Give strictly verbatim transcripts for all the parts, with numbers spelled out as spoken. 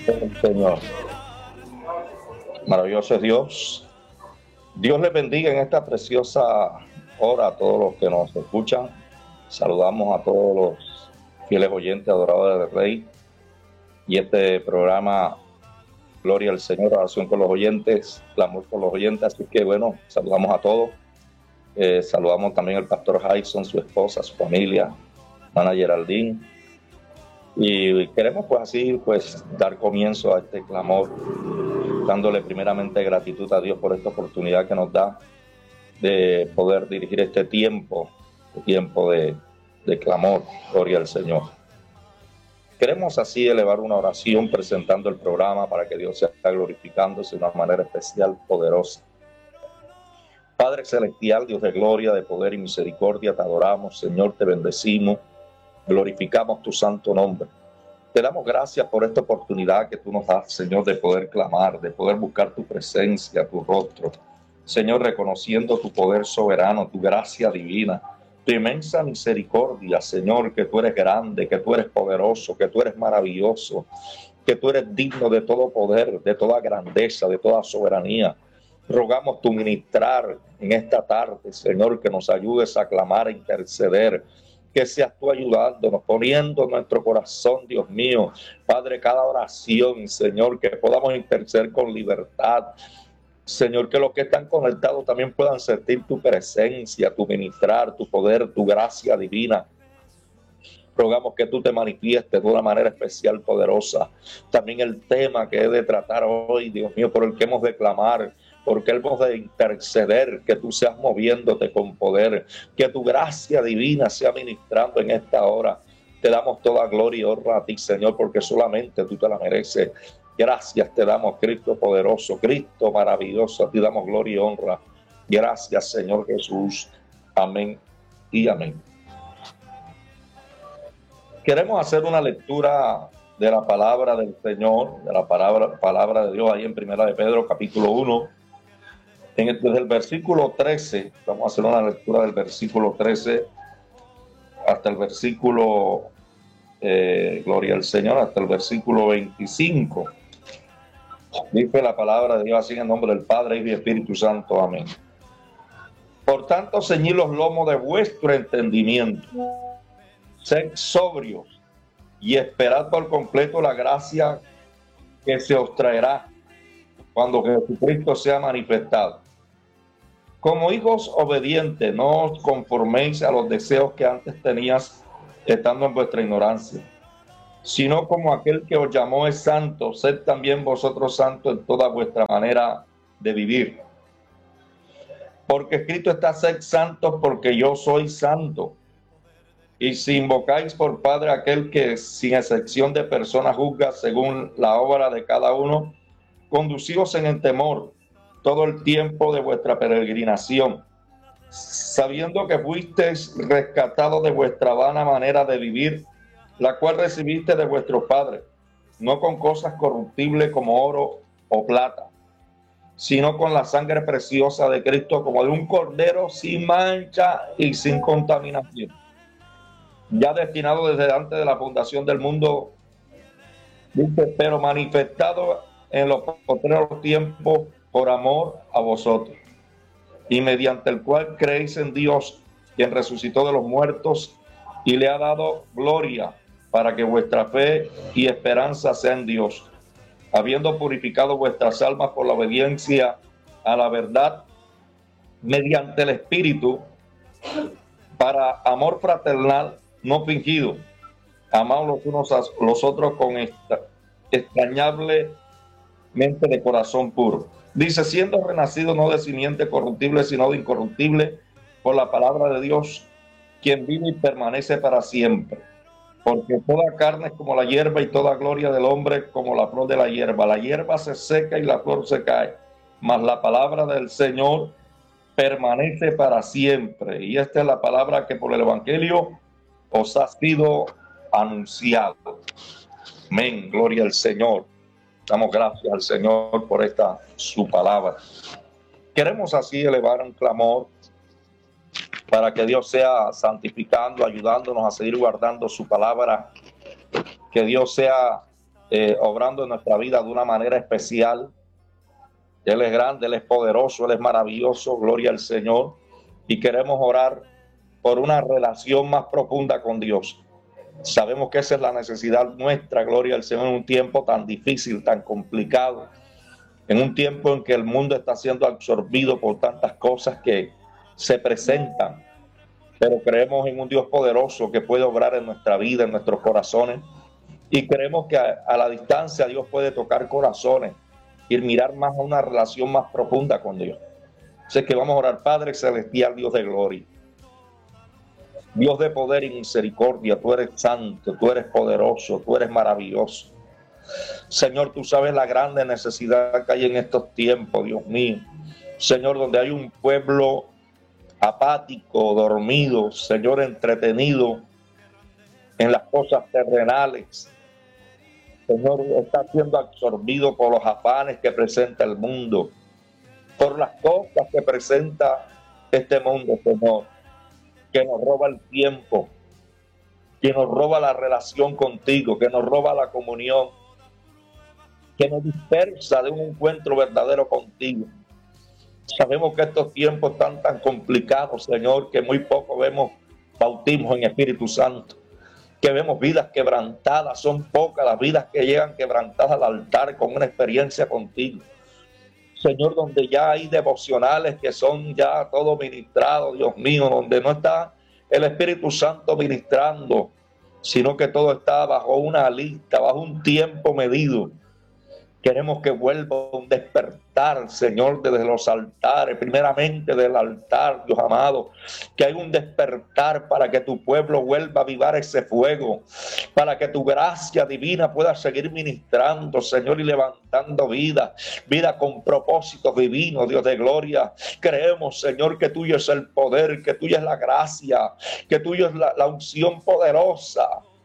Señor, maravilloso es Dios. Dios les bendiga en esta preciosa hora a todos los que nos escuchan. Saludamos a todos los fieles oyentes, adoradores del Rey. Y este programa, Gloria al Señor, oración con los oyentes, clamor con los oyentes. Así que bueno, saludamos a todos. Eh, saludamos también al pastor Jason, su esposa, su familia, hermana Geraldine. Y queremos pues así pues dar comienzo a este clamor, dándole primeramente gratitud a Dios por esta oportunidad que nos da de poder dirigir este tiempo, este tiempo de, de clamor, gloria al Señor. Queremos así elevar una oración presentando el programa para que Dios sea glorificándose de una manera especial, poderosa. Padre celestial, Dios de gloria, de poder y misericordia, te adoramos, Señor, te bendecimos, glorificamos tu santo nombre. Te damos gracias por esta oportunidad que tú nos das, Señor, de poder clamar, de poder buscar tu presencia, tu rostro. Señor, reconociendo tu poder soberano, tu gracia divina, tu inmensa misericordia, Señor, que tú eres grande, que tú eres poderoso, que tú eres maravilloso, que tú eres digno de todo poder, de toda grandeza, de toda soberanía. Rogamos tu ministrar en esta tarde, Señor, que nos ayudes a clamar, a interceder, que seas tú ayudándonos, poniendo en nuestro corazón, Dios mío, Padre, cada oración, Señor, que podamos interceder con libertad. Señor, que los que están conectados también puedan sentir tu presencia, tu ministrar, tu poder, tu gracia divina. Rogamos que tú te manifiestes de una manera especial, poderosa. También el tema que he de tratar hoy, Dios mío, por el que hemos de clamar, porque hemos de interceder, que tú seas moviéndote con poder, que tu gracia divina sea ministrando en esta hora. Te damos toda gloria y honra a ti, Señor, porque solamente tú te la mereces. Gracias te damos, Cristo poderoso, Cristo maravilloso, a ti damos gloria y honra. Gracias, Señor Jesús. Amén y amén. Queremos hacer una lectura de la palabra del Señor, de la palabra, palabra de Dios ahí en Primera de Pedro, capítulo uno. En el, desde el versículo trece, vamos a hacer una lectura del versículo trece hasta el versículo, eh, gloria al Señor, hasta el versículo veinticinco. Dice la palabra de Dios así en el nombre del Padre, Hijo y Espíritu Santo. Amén. Por tanto, ceñid los lomos de vuestro entendimiento. Sed sobrios y esperad por completo la gracia que se os traerá cuando Jesucristo sea manifestado. Como hijos obedientes, no os conforméis a los deseos que antes tenías estando en vuestra ignorancia, sino como aquel que os llamó es santo, sed también vosotros santos en toda vuestra manera de vivir. Porque escrito está, sed santos porque yo soy santo. Y si invocáis por Padre aquel que sin excepción de personas juzga según la obra de cada uno, conducíos en el temor todo el tiempo de vuestra peregrinación, sabiendo que fuisteis rescatados de vuestra vana manera de vivir, la cual recibiste de vuestros padres, no con cosas corruptibles como oro o plata, sino con la sangre preciosa de Cristo, como de un cordero sin mancha y sin contaminación, ya destinado desde antes de la fundación del mundo, dice, pero manifestado en los postreros tiempos por amor a vosotros, y mediante el cual creéis en Dios, quien resucitó de los muertos y le ha dado gloria, para que vuestra fe y esperanza sea en Dios, habiendo purificado vuestras almas por la obediencia a la verdad, mediante el Espíritu, para amor fraternal no fingido, amados los unos a los otros con esta, extrañablemente de corazón puro. Dice, siendo renacido no de simiente corruptible, sino de incorruptible, por la palabra de Dios, quien vive y permanece para siempre. Porque toda carne es como la hierba y toda gloria del hombre como la flor de la hierba. La hierba se seca y la flor se cae, mas la palabra del Señor permanece para siempre. Y esta es la palabra que por el Evangelio os ha sido anunciado. Amén, gloria al Señor. Damos gracias al Señor por esta su palabra. Queremos así elevar un clamor para que Dios sea santificando, ayudándonos a seguir guardando su palabra, que Dios sea eh, obrando en nuestra vida de una manera especial. Él es grande, Él es poderoso, Él es maravilloso, gloria al Señor. Y queremos orar por una relación más profunda con Dios. Sabemos que esa es la necesidad nuestra, gloria al Señor, en un tiempo tan difícil, tan complicado, en un tiempo en que el mundo está siendo absorbido por tantas cosas que se presentan. Pero creemos en un Dios poderoso que puede obrar en nuestra vida, en nuestros corazones. Y creemos que a, a la distancia Dios puede tocar corazones y mirar más a una relación más profunda con Dios. Así que vamos a orar. Padre celestial, Dios de gloria, Dios de poder y misericordia, tú eres santo, tú eres poderoso, tú eres maravilloso. Señor, tú sabes la grande necesidad que hay en estos tiempos, Dios mío. Señor, donde hay un pueblo apático, dormido, Señor, entretenido en las cosas terrenales. Señor, está siendo absorbido por los afanes que presenta el mundo, por las cosas que presenta este mundo, Señor, que nos roba el tiempo, que nos roba la relación contigo, que nos roba la comunión, que nos dispersa de un encuentro verdadero contigo. Sabemos que estos tiempos están tan complicados, Señor, que muy poco vemos bautismos en Espíritu Santo, que vemos vidas quebrantadas. Son pocas las vidas que llegan quebrantadas al altar con una experiencia contigo, Señor, donde ya hay devocionales que son ya todo ministrados, Dios mío, donde no está el Espíritu Santo ministrando, sino que todo está bajo una lista, bajo un tiempo medido. Queremos que vuelva un despertar, Señor, desde los altares, primeramente del altar, Dios amado, que hay un despertar para que tu pueblo vuelva a avivar ese fuego, para que tu gracia divina pueda seguir ministrando, Señor, y levantando vida, vida con propósitos divinos, Dios de gloria. Creemos, Señor, que tuyo es el poder, que tuya es la gracia, que tuyo es la, la unción poderosa.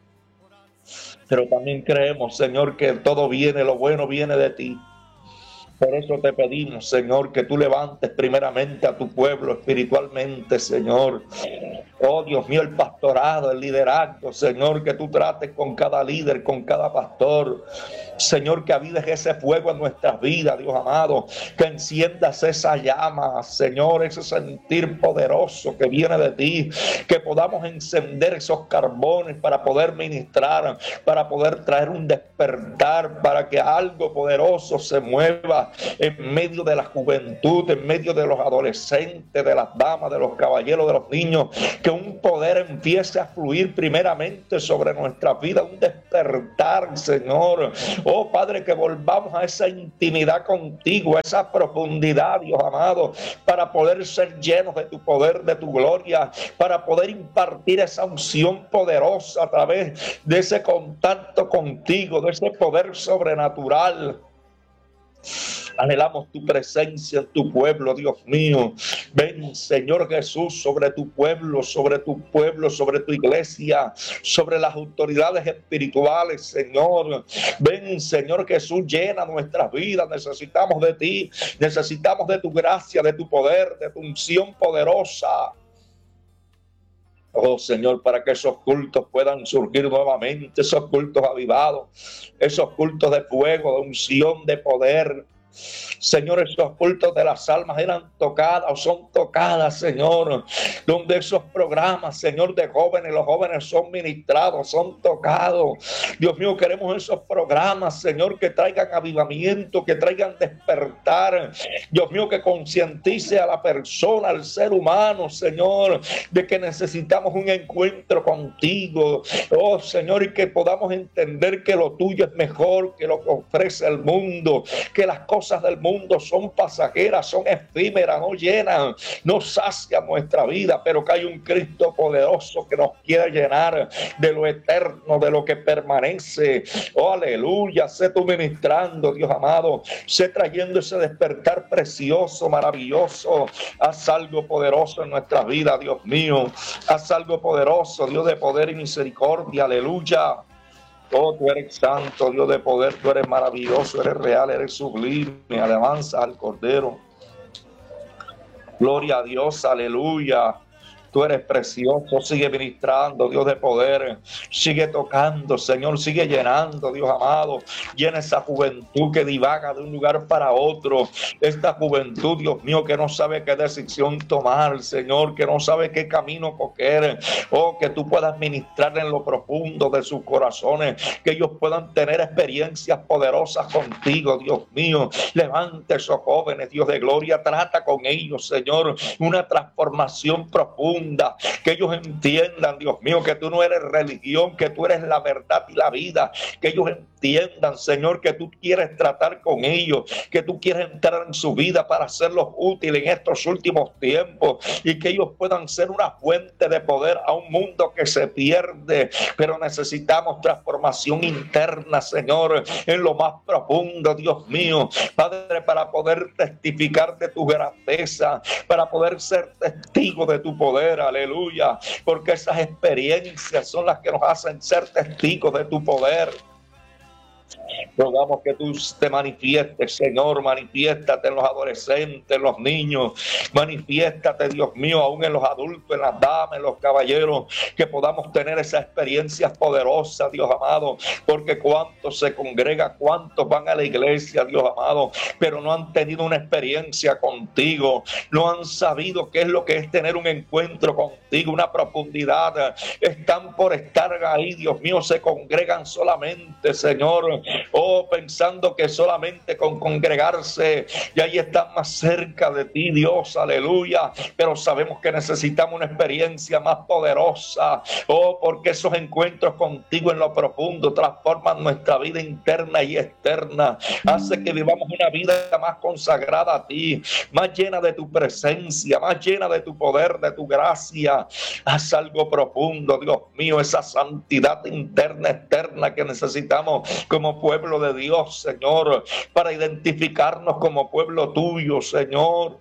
Pero también creemos, Señor, que todo viene, lo bueno viene de ti. Por eso te pedimos, Señor, que tú levantes primeramente a tu pueblo espiritualmente, Señor. Oh, Dios mío, el pastorado, el liderazgo, Señor, que tú trates con cada líder, con cada pastor. Señor, que avives ese fuego en nuestras vidas, Dios amado. Que enciendas esa llama, Señor, ese sentir poderoso que viene de ti. Que podamos encender esos carbones para poder ministrar, para poder traer un despertar, para que algo poderoso se mueva en medio de la juventud, en medio de los adolescentes, de las damas, de los caballeros, de los niños. Que un poder empiece a fluir primeramente sobre nuestra vida, un despertar, Señor. Oh, Padre, que volvamos a esa intimidad contigo, a esa profundidad, Dios amado, para poder ser llenos de tu poder, de tu gloria, para poder impartir esa unción poderosa a través de ese contacto contigo, de ese poder sobrenatural. Anhelamos tu presencia en tu pueblo, Dios mío. Ven, Señor Jesús, sobre tu pueblo, sobre tu pueblo, sobre tu iglesia, sobre las autoridades espirituales, Señor. Ven, Señor Jesús, llena nuestras vidas. Necesitamos de ti, necesitamos de tu gracia, de tu poder, de tu unción poderosa. Oh, Señor, para que esos cultos puedan surgir nuevamente, esos cultos avivados, esos cultos de fuego, de unción, de poder. Señor, esos cultos de las almas eran tocadas o son tocadas, Señor, donde esos programas, Señor, de jóvenes, los jóvenes son ministrados, son tocados. Dios mío, queremos esos programas, Señor, que traigan avivamiento, que traigan despertar. Dios mío, que concientice a la persona, al ser humano, Señor, de que necesitamos un encuentro contigo. Oh, Señor, y que podamos entender que lo tuyo es mejor que lo que ofrece el mundo, que las cosas del mundo son pasajeras, son efímeras, no llenan, no sacian nuestra vida, pero que hay un Cristo poderoso que nos quiere llenar de lo eterno, de lo que permanece. Oh, aleluya, sé tú ministrando, Dios amado, sé trayendo ese despertar precioso, maravilloso. Haz algo poderoso en nuestra vida, Dios mío, haz algo poderoso, Dios de poder y misericordia, aleluya. Oh, tú eres santo, Dios de poder, tú eres maravilloso, eres real, eres sublime. Alabanza al Cordero. Gloria a Dios, aleluya. Tú eres precioso, sigue ministrando, Dios de poder, sigue tocando, Señor, sigue llenando, Dios amado, llena esa juventud que divaga de un lugar para otro, esta juventud, Dios mío, que no sabe qué decisión tomar, Señor, que no sabe qué camino coger, oh, que tú puedas ministrar en lo profundo de sus corazones, que ellos puedan tener experiencias poderosas contigo, Dios mío. Levanta a esos jóvenes, Dios de gloria, trata con ellos, Señor, una transformación profunda, que ellos entiendan, Dios mío, que tú no eres religión, que tú eres la verdad y la vida, que ellos entiendan, Señor, que tú quieres tratar con ellos, que tú quieres entrar en su vida para hacerlos útiles en estos últimos tiempos y que ellos puedan ser una fuente de poder a un mundo que se pierde, pero necesitamos transformación interna, Señor, en lo más profundo, Dios mío, Padre, para poder testificar de tu grandeza, para poder ser testigo de tu poder, aleluya, porque esas experiencias son las que nos hacen ser testigos de tu poder. Rogamos que tú te manifiestes, Señor, manifiéstate en los adolescentes, en los niños, manifiéstate, Dios mío, aún en los adultos, en las damas, en los caballeros, que podamos tener esas experiencias poderosas, Dios amado, porque cuántos se congregan, cuántos van a la iglesia, Dios amado, pero no han tenido una experiencia contigo, no han sabido qué es lo que es tener un encuentro contigo, una profundidad, están por estar ahí, Dios mío, se congregan solamente, Señor, oh, pensando que solamente con congregarse y ahí están más cerca de ti, Dios, aleluya, pero sabemos que necesitamos una experiencia más poderosa, oh, porque esos encuentros contigo en lo profundo transforman nuestra vida interna y externa, hace que vivamos una vida más consagrada a ti, más llena de tu presencia, más llena de tu poder, de tu gracia. Haz algo profundo, Dios mío, esa santidad interna, externa que necesitamos como pueblo de Dios, Señor, para identificarnos como pueblo tuyo, Señor.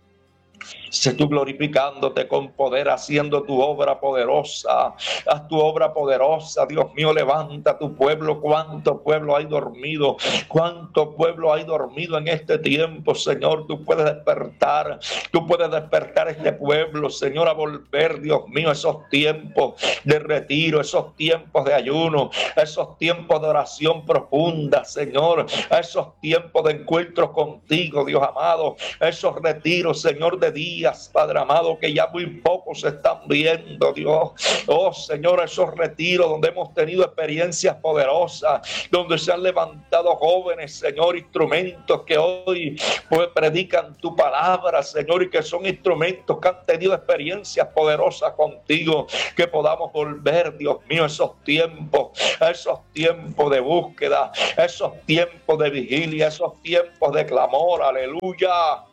Sé tú glorificándote con poder, haciendo tu obra poderosa. Haz tu obra poderosa, Dios mío, levanta tu pueblo. Cuánto pueblo hay dormido, cuánto pueblo hay dormido en este tiempo, Señor. Tú puedes despertar, tú puedes despertar este pueblo, Señor, a volver, Dios mío, esos tiempos de retiro, esos tiempos de ayuno, esos tiempos de oración profunda, Señor, a esos tiempos de encuentro contigo, Dios amado, esos retiros, Señor, de días, Padre amado, que ya muy pocos se están viendo, Dios. Oh, Señor, esos retiros donde hemos tenido experiencias poderosas, donde se han levantado jóvenes, Señor, instrumentos que hoy pues predican tu palabra, Señor, y que son instrumentos que han tenido experiencias poderosas contigo, que podamos volver, Dios mío, a esos tiempos, a esos tiempos de búsqueda, a esos tiempos de vigilia, a esos tiempos de clamor, aleluya.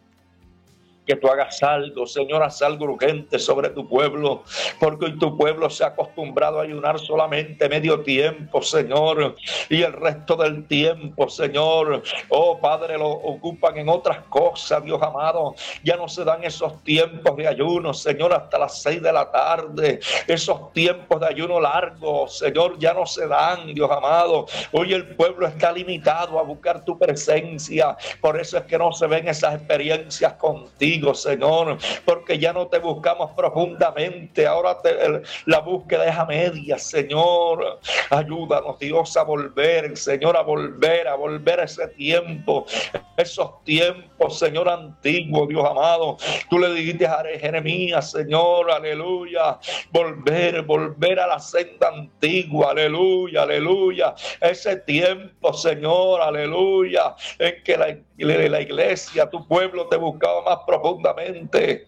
Que tú hagas algo, Señor, haz algo urgente sobre tu pueblo, porque hoy tu pueblo se ha acostumbrado a ayunar solamente medio tiempo, Señor, y el resto del tiempo, Señor, oh Padre, lo ocupan en otras cosas, Dios amado. Ya no se dan esos tiempos de ayuno, Señor, hasta las seis de la tarde, esos tiempos de ayuno largos, Señor, ya no se dan, Dios amado. Hoy el pueblo está limitado a buscar tu presencia, por eso es que no se ven esas experiencias contigo, Señor, porque ya no te buscamos profundamente, ahora te, el, la búsqueda es a medias, Señor. Ayúdanos, Dios, a volver, Señor, a volver, a volver a ese tiempo, esos tiempos, Señor, antiguos, Dios amado. Tú le dijiste a Jeremías, Señor, aleluya, volver, volver a la senda antigua, aleluya, aleluya, ese tiempo, Señor, aleluya, en que la, la iglesia, tu pueblo te buscaba más profundamente,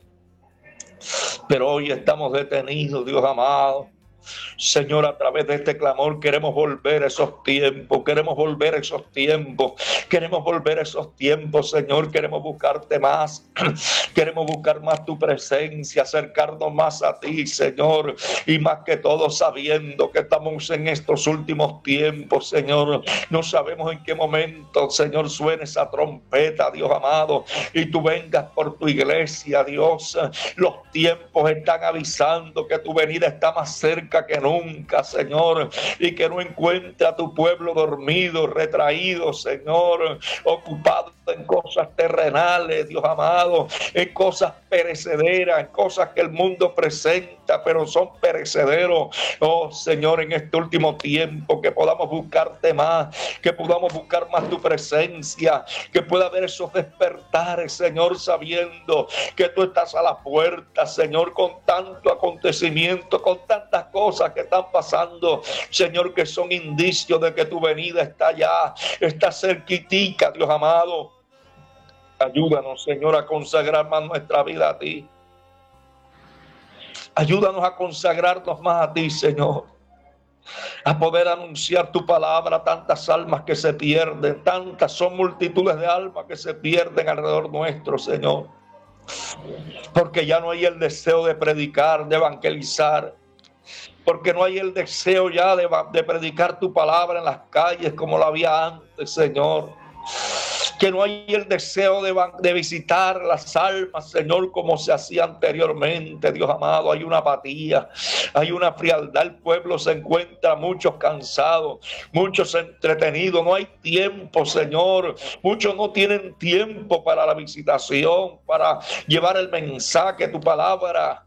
pero hoy estamos detenidos, Dios amado. Señor, a través de este clamor queremos volver a esos tiempos, queremos volver a esos tiempos, queremos volver a esos tiempos, Señor, queremos buscarte más, queremos buscar más tu presencia, acercarnos más a ti, Señor, y más que todo sabiendo que estamos en estos últimos tiempos, Señor, no sabemos en qué momento, Señor, suene esa trompeta, Dios amado, y tú vengas por tu iglesia, Dios. Los tiempos están avisando que tu venida está más cerca que nunca, Señor, y que no encuentre a tu pueblo dormido, retraído, Señor, ocupado en cosas terrenales, Dios amado, en cosas perecederas, en cosas que el mundo presenta, pero son perecederos. Oh Señor, en este último tiempo, que podamos buscarte más, que podamos buscar más tu presencia, que pueda haber esos despertares, Señor, sabiendo que tú estás a la puerta, Señor, con tanto acontecimiento, con tantas cosas que están pasando, Señor, que son indicios de que tu venida está allá, está cerquitica, Dios amado. Ayúdanos, Señor, a consagrar más nuestra vida a ti. Ayúdanos a consagrarnos más a ti, Señor, a poder anunciar tu palabra a tantas almas que se pierden, tantas son multitudes de almas que se pierden alrededor nuestro, Señor, porque ya no hay el deseo de predicar, de evangelizar, porque no hay el deseo ya de, de predicar tu palabra en las calles como lo había antes, Señor. Que no hay el deseo de, de visitar las almas, Señor, como se hacía anteriormente, Dios amado. Hay una apatía, hay una frialdad. El pueblo se encuentra muchos cansados, muchos entretenidos. No hay tiempo, Señor. Muchos no tienen tiempo para la visitación, para llevar el mensaje, tu palabra.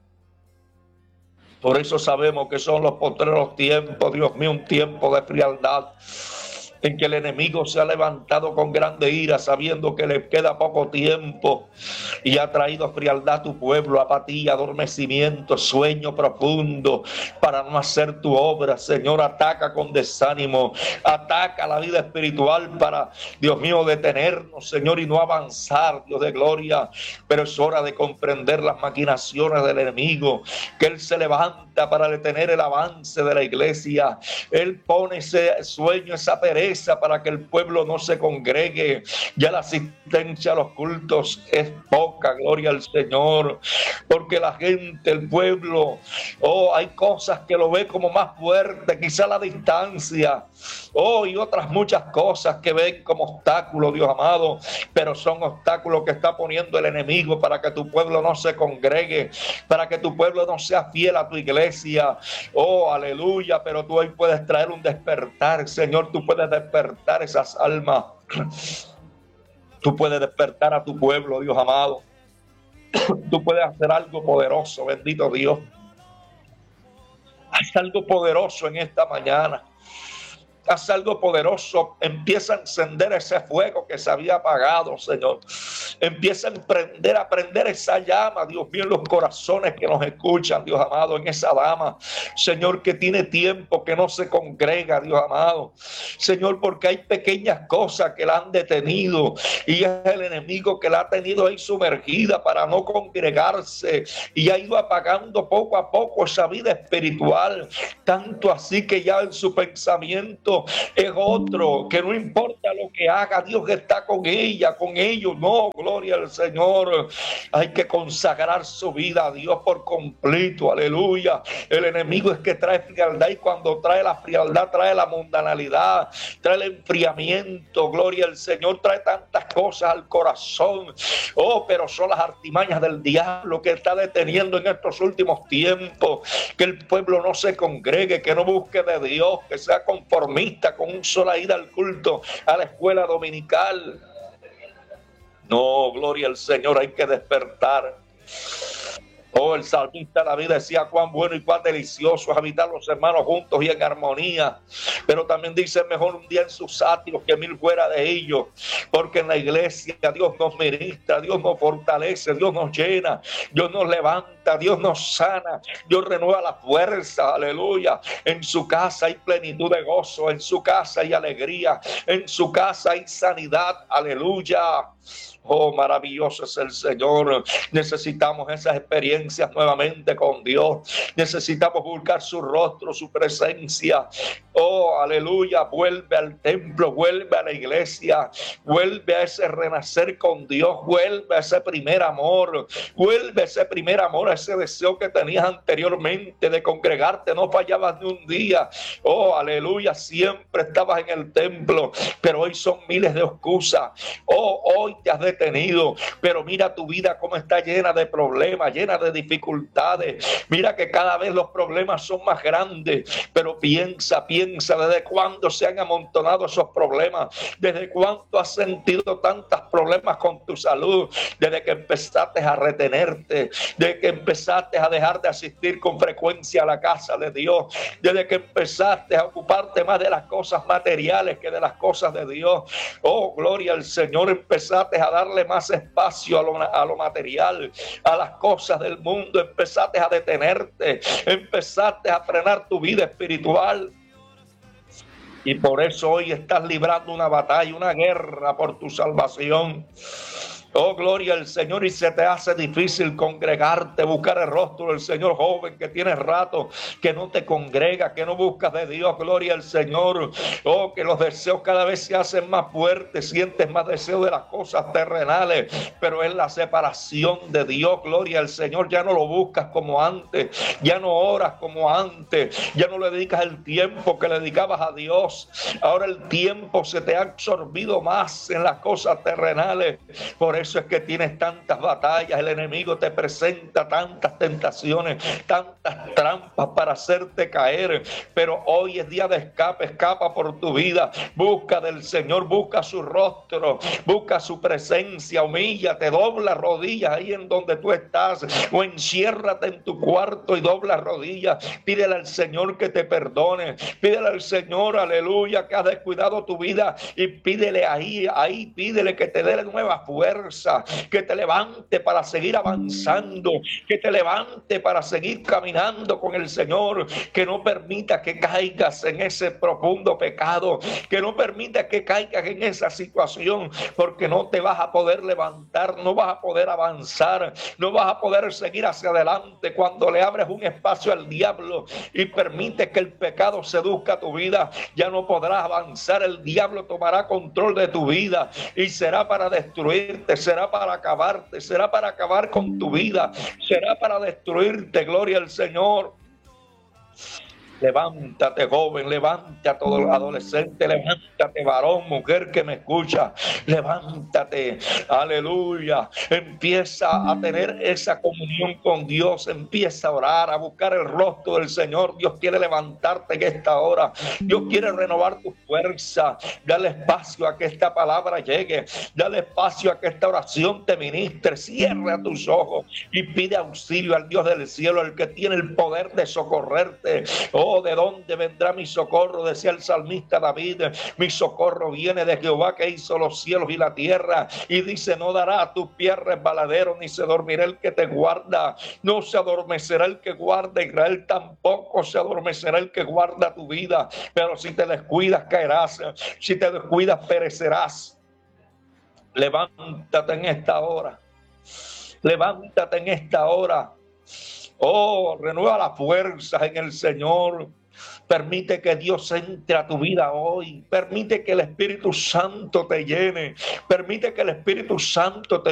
Por eso sabemos que son los postreros tiempos, Dios mío, un tiempo de frialdad, en que el enemigo se ha levantado con grande ira, sabiendo que le queda poco tiempo, y ha traído frialdad a tu pueblo, apatía, adormecimiento, sueño profundo, para no hacer tu obra. Señor, ataca con desánimo, ataca la vida espiritual para, Dios mío, detenernos, Señor, y no avanzar, Dios de gloria. Pero es hora de comprender las maquinaciones del enemigo, que él se levanta para detener el avance de la iglesia. Él pone ese sueño, esa pereza, para que el pueblo no se congregue. Ya la asistencia a los cultos es poca, gloria al Señor, porque la gente, el pueblo, oh, hay cosas que lo ve como más fuerte, quizá la distancia, oh, y otras muchas cosas que ven como obstáculos, Dios amado, pero son obstáculos que está poniendo el enemigo para que tu pueblo no se congregue, para que tu pueblo no sea fiel a tu iglesia. Oh, aleluya. Pero tú hoy puedes traer un despertar, Señor. Tú puedes despertar esas almas. Tú puedes despertar a tu pueblo, Dios amado. Tú puedes hacer algo poderoso, bendito Dios. Haz algo poderoso en esta mañana. Haz algo poderoso. Empieza a encender ese fuego que se había apagado, Señor. Empieza a emprender, a prender esa llama, Dios mío, en los corazones que nos escuchan, Dios amado, en esa dama, Señor, que tiene tiempo, que no se congrega, Dios amado. Señor, porque hay pequeñas cosas que la han detenido y es el enemigo que la ha tenido ahí sumergida para no congregarse, y ha ido apagando poco a poco esa vida espiritual, tanto así que ya en su pensamiento es otro, que no importa lo que haga, Dios está con ella, con ellos. No, gloria al Señor. Hay que consagrar su vida a Dios por completo, aleluya. El enemigo es que trae frialdad, y cuando trae la frialdad trae la mundanalidad, trae el enfriamiento, gloria al Señor, trae tantas cosas al corazón. Oh, pero son las artimañas del diablo que está deteniendo en estos últimos tiempos que el pueblo no se congregue, que no busque de Dios, que sea conformista con un sola ida al culto, a la escuela dominical. No, gloria al Señor, hay que despertar. Oh, el salmista David decía: cuán bueno y cuán delicioso es habitar los hermanos juntos y en armonía. Pero también dice: mejor un día en sus atrios que mil fuera de ellos. Porque en la iglesia Dios nos ministra, Dios nos fortalece, Dios nos llena, Dios nos levanta, Dios nos sana, Dios renueva la fuerza, aleluya. En su casa hay plenitud de gozo, en su casa hay alegría, en su casa hay sanidad, aleluya. Oh, maravilloso es el Señor. Necesitamos esas experiencias nuevamente con Dios. Necesitamos buscar su rostro, su presencia. Oh, aleluya. Vuelve al templo, vuelve a la iglesia, vuelve a ese renacer con Dios, vuelve a ese primer amor, vuelve a ese primer amor, a ese deseo que tenías anteriormente de congregarte. No fallabas ni un día. Oh, aleluya. Siempre estabas en el templo, pero hoy son miles de excusas. Oh, hoy te has detenido, pero mira tu vida cómo está llena de problemas, llena de dificultades. Mira que cada vez los problemas son más grandes, pero piensa, piensa desde cuándo se han amontonado esos problemas, desde cuándo has sentido tantos problemas con tu salud, desde que empezaste a retenerte, desde que empezaste a dejar de asistir con frecuencia a la casa de Dios, desde que empezaste a ocuparte más de las cosas materiales que de las cosas de Dios. Oh, gloria al Señor, empezaste a darle más espacio a lo, a lo material, a las cosas del mundo, empezaste a detenerte, empezaste a frenar tu vida espiritual. Y por eso hoy estás librando una batalla, una guerra por tu salvación. Oh, gloria al Señor, y se te hace difícil congregarte, buscar el rostro del Señor, joven, que tienes rato, que no te congrega, que no buscas de Dios, gloria al Señor. Oh, que los deseos cada vez se hacen más fuertes, sientes más deseo de las cosas terrenales, pero es la separación de Dios, gloria al Señor. Ya no lo buscas como antes, ya no oras como antes, ya no le dedicas el tiempo que le dedicabas a Dios. Ahora el tiempo se te ha absorbido más en las cosas terrenales. Por eso Eso es que tienes tantas batallas, el enemigo te presenta tantas tentaciones, tantas trampas para hacerte caer, pero hoy es día de escape, escapa por tu vida, busca del Señor, busca su rostro, busca su presencia, humíllate, dobla rodillas ahí en donde tú estás, o enciérrate en tu cuarto y dobla rodillas, pídele al Señor que te perdone, pídele al Señor, aleluya, que has descuidado tu vida, y pídele ahí, ahí pídele que te dé nueva fuerza, que te levante para seguir avanzando, que te levante para seguir caminando con el Señor, que no permita que caigas en ese profundo pecado, que no permita que caigas en esa situación, porque no te vas a poder levantar, no vas a poder avanzar, no vas a poder seguir hacia adelante cuando le abres un espacio al diablo y permite que el pecado seduzca tu vida. Ya no podrás avanzar, el diablo tomará control de tu vida y será para destruirte, será para acabarte, será para acabar con tu vida, será para destruirte, gloria al Señor. Levántate, joven, levántate, todo adolescente, levántate, varón, mujer que me escucha, levántate, aleluya, empieza a tener esa comunión con Dios, empieza a orar, a buscar el rostro del Señor. Dios quiere levantarte en esta hora, Dios quiere renovar tu fuerza. Dale espacio a que esta palabra llegue, dale espacio a que esta oración te ministre. Cierra tus ojos y pide auxilio al Dios del cielo, el que tiene el poder de socorrerte. Oh, ¿de dónde vendrá mi socorro? Decía el salmista David, mi socorro viene de Jehová, que hizo los cielos y la tierra. Y dice, no dará a tus pies resbaladero, ni se dormirá el que te guarda. No se adormecerá el que guarda Israel, tampoco se adormecerá el que guarda tu vida. Pero si te descuidas, caerás. Si te descuidas, perecerás. Levántate en esta hora. Levántate en esta hora. Oh, renueva las fuerzas en el Señor. Permite que Dios entre a tu vida hoy. Permite que el Espíritu Santo te llene. Permite que el Espíritu Santo te